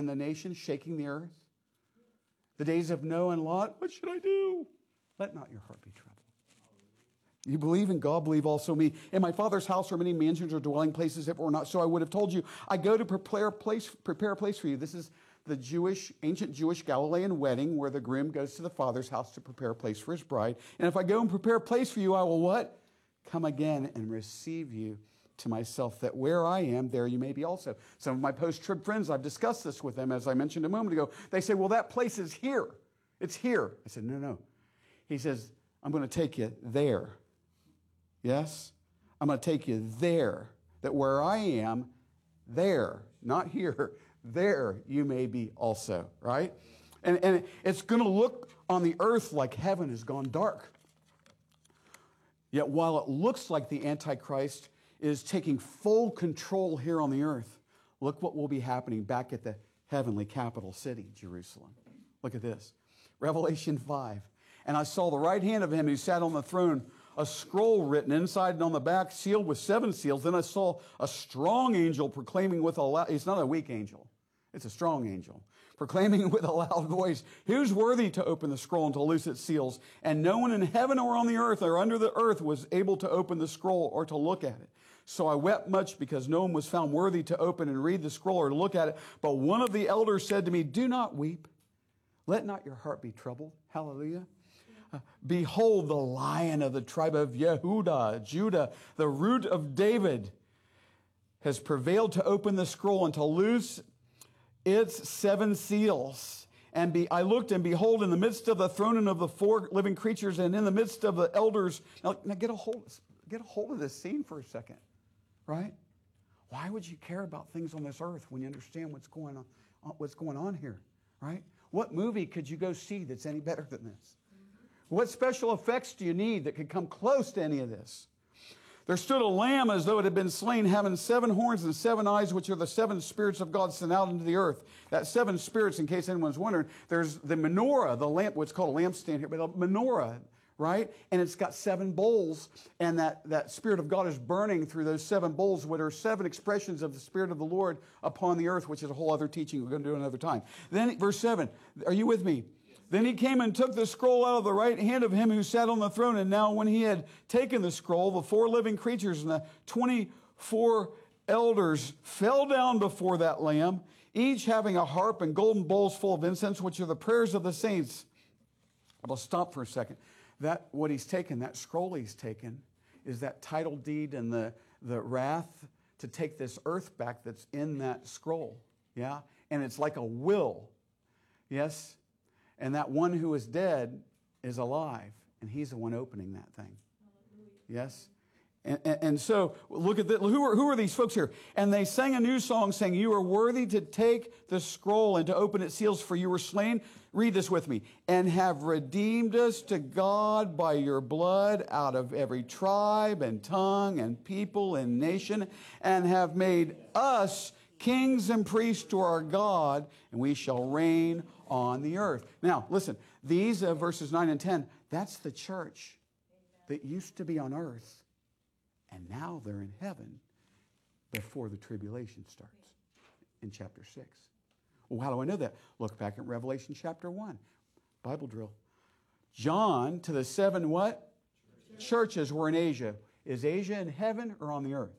and the nations shaking the earth. The days of Noah and Lot, what should I do? Let not your heart be troubled. You believe in God, believe also me. In my Father's house are many mansions or dwelling places. If it were not so, I would have told you. I go to prepare a place for you. This is the ancient Jewish Galilean wedding where the groom goes to the Father's house to prepare a place for his bride. And if I go and prepare a place for you, I will what? Come again and receive you to myself, that where I am, there you may be also. Some of my post-trib friends, I've discussed this with them, as I mentioned a moment ago. They say, well, that place is here. It's here. I said, no. He says, I'm going to take you there. Yes? I'm going to take you there, that where I am, there, not here, there you may be also, right? And it's going to look on the earth like heaven has gone dark. Yet while it looks like the Antichrist is taking full control here on the earth, look what will be happening back at the heavenly capital city, Jerusalem. Look at this. Revelation 5. And I saw the right hand of him who sat on the throne, a scroll written inside and on the back, sealed with 7 seals. Then I saw a strong angel proclaiming with a loud, it's not a weak angel, it's a strong angel, proclaiming with a loud voice, who's worthy to open the scroll and to loose its seals? And no one in heaven or on the earth or under the earth was able to open the scroll or to look at it. So I wept much because no one was found worthy to open and read the scroll or to look at it. But one of the elders said to me, do not weep. Let not your heart be troubled. Hallelujah. Behold, the Lion of the tribe of Yehudah, Judah, the root of David, has prevailed to open the scroll and to loose its 7 seals. And I looked, and behold, in the midst of the throne and of the 4 living creatures, and in the midst of the elders. Now get a hold of this scene for a second, right? Why would you care about things on this earth when you understand what's going on here, right? What movie could you go see that's any better than this? What special effects do you need that could come close to any of this? There stood a lamb as though it had been slain, having 7 horns and 7 eyes, which are the 7 spirits of God sent out into the earth. That 7 spirits, in case anyone's wondering, there's the menorah, the lamp, what's called a lampstand here, but a menorah, right? And it's got 7 bowls, and that Spirit of God is burning through those 7 bowls, which are 7 expressions of the Spirit of the Lord upon the earth, which is a whole other teaching we're going to do another time. Then, verse 7, are you with me? Then he came and took the scroll out of the right hand of him who sat on the throne. And now when he had taken the scroll, the 4 living creatures and the 24 elders fell down before that Lamb, each having a harp and golden bowls full of incense, which are the prayers of the saints. I'll stop for a second. What he's taken, that scroll he's taken, is that title deed and the wrath to take this earth back that's in that scroll. Yeah? And it's like a will. Yes? And that one who is dead is alive, and he's the one opening that thing. Yes? And so, look at that. Who are these folks here? And they sang a new song saying, you are worthy to take the scroll and to open its seals, for you were slain. Read this with me. And have redeemed us to God by your blood out of every tribe and tongue and people and nation, and have made us kings and priests to our God, and we shall reign on the earth. Now, listen, these verses 9 and 10, that's the church that used to be on earth, and now they're in heaven before the tribulation starts in chapter 6. Well, how do I know that? Look back at Revelation chapter 1. Bible drill. John to the 7 what? Churches were in Asia. Is Asia in heaven or on the earth?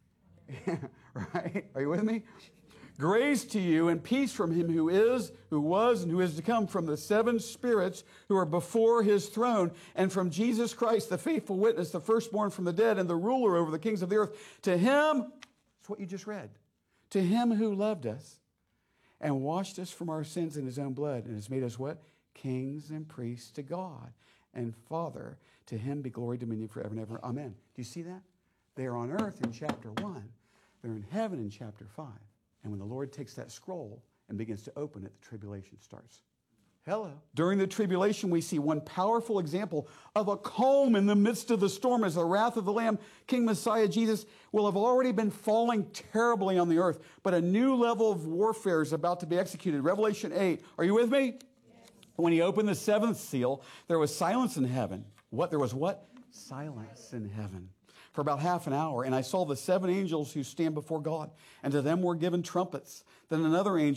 Right? Are you with me? Grace to you and peace from him who is, who was, and who is to come, from the 7 spirits who are before his throne, and from Jesus Christ, the faithful witness, the firstborn from the dead, and the ruler over the kings of the earth. To him, that's what you just read, to him who loved us and washed us from our sins in his own blood, and has made us what? Kings and priests to God and Father. To him be glory, dominion forever and ever. Amen. Do you see that? They are on earth in chapter 1. They're in heaven in chapter 5. And when the Lord takes that scroll and begins to open it, the tribulation starts. Hello. During the tribulation, we see one powerful example of a calm in the midst of the storm, as the wrath of the Lamb, King Messiah Jesus, will have already been falling terribly on the earth. But a new level of warfare is about to be executed. Revelation 8. Are you with me? Yes. When he opened the 7th seal, there was silence in heaven. What? There was what? Silence in heaven. For about half an hour, and I saw the 7 angels who stand before God, and to them were given trumpets. Then another angel